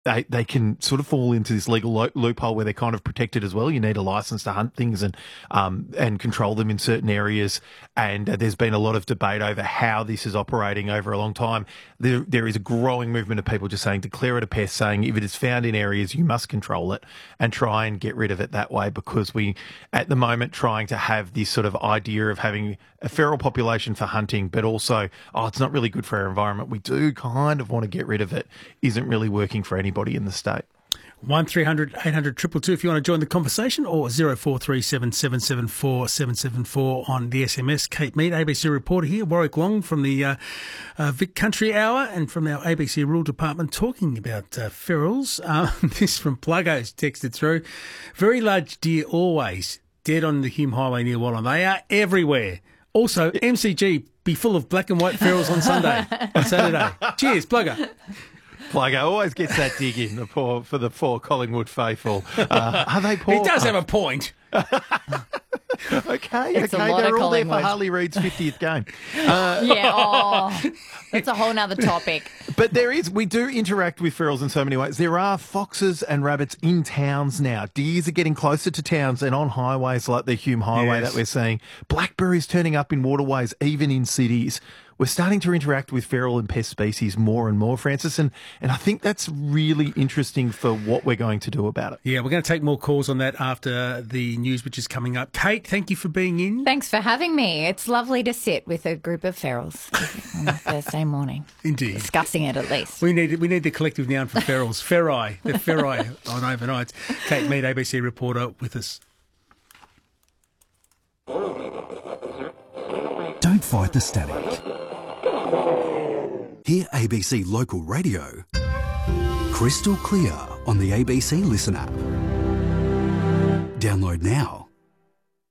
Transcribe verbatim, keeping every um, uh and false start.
they they can sort of fall into this legal lo- loophole where they're kind of protected as well. You need a license to hunt things and um, and control them in certain areas. And uh, there's been a lot of debate over how this is operating over a long time. There there is a growing movement of people just saying declare it a pest, saying if it is found in areas you must control it and try and get rid of it that way, because we at the moment trying to have this sort of idea of having a feral population for hunting, but also oh it's not really good for our environment. We do kind of want to get rid of it. Isn't really working for anybody. Anybody in the state. one three hundred eight hundred two two two if you want to join the conversation, or zero four three seven seven seven four seven seven four on the S M S. Kate Mead, A B C reporter here, Warwick Long from the uh, uh, Vic Country Hour and from our A B C Rural Department talking about uh, ferals. Uh, this from Pluggo's texted through. Very large deer always dead on the Hume Highway near Wallan. They are everywhere. Also, M C G be full of black and white ferals on Sunday, on Saturday. Cheers, Pluggo. Pluggo always gets that dig in the poor, for the poor Collingwood faithful. Uh, are they poor? He does have a point. okay, It's okay, they're all there for Harley Reid's fiftieth game. Uh, yeah, oh, that's a whole nother topic. But there is, we do interact with ferals in so many ways. There are foxes and rabbits in towns now. Deers are getting closer to towns and on highways like the Hume Highway yes. that we're seeing. Blackberries turning up in waterways, even in cities. We're starting to interact with feral and pest species more and more, Francis, and, and I think that's really interesting for what we're going to do about it. Yeah, we're going to take more calls on that after the news, which is coming up. Kate, thank you for being in. Thanks for having me. It's lovely to sit with a group of ferals on a Thursday morning. Indeed. Discussing it, at least. We need we need the collective noun for ferals. Ferai, the ferai on overnights. Kate Mead, A B C reporter, with us. Don't fight the static. Hear A B C Local Radio crystal clear on the A B C Listen app. Download now.